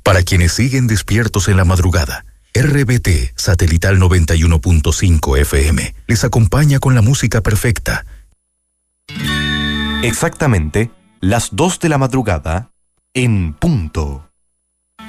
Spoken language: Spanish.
Para quienes siguen despiertos en la madrugada, RBT Satelital 91.5 FM les acompaña con la música perfecta. Exactamente las 2 de la madrugada en punto.